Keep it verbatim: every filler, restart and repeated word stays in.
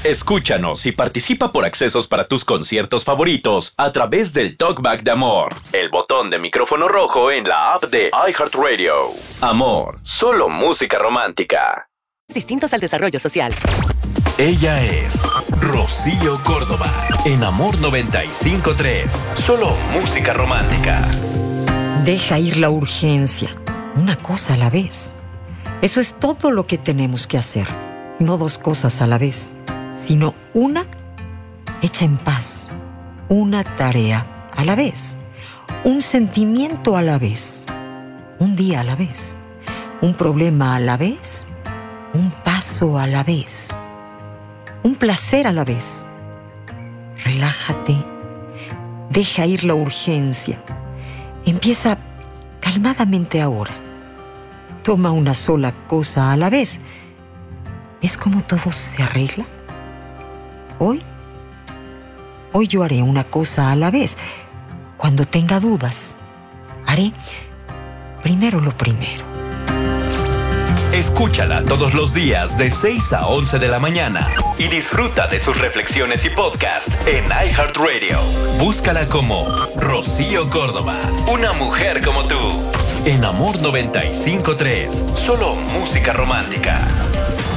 Escúchanos y participa por accesos para tus conciertos favoritos a través del Talkback de Amor, el botón de micrófono rojo en la app de iHeartRadio. Amor, solo música romántica. Distintos al desarrollo social. Ella es Rocío Córdoba en Amor noventa y cinco punto tres, solo música romántica. Deja ir la urgencia, una cosa a la vez. Eso es todo lo que tenemos que hacer, no dos cosas a la vez, sino una hecha en paz, una tarea a la vez, un sentimiento a la vez, un día a la vez, un problema a la vez, un paso a la vez, un placer a la vez. Relájate, deja ir la urgencia, empieza calmadamente ahora. Toma una sola cosa a la vez. ¿Ves cómo todo se arregla? Hoy, hoy yo haré una cosa a la vez. Cuando tenga dudas, haré primero lo primero. Escúchala todos los días de seis a once de la mañana y disfruta de sus reflexiones y podcast en iHeartRadio. Búscala como Rocío Córdoba, una mujer como tú. En Amor noventa y cinco punto tres, solo música romántica.